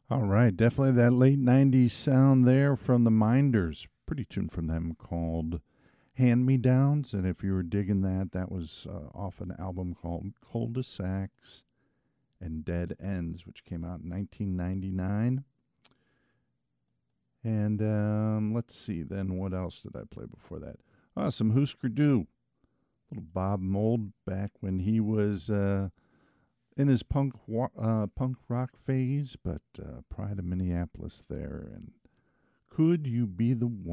All right, definitely that late 90s sound there from the Minders. Pretty tune from them called Hand Me Downs. And if you were digging that, that was off an album called Cul-de-Sacs and Dead Ends, which came out in 1999. And let's see, then what else did I play before that? Some Husker Du. Little Bob Mould back when he was in his punk rock phase, but Pride of Minneapolis there. And Could You Be the One?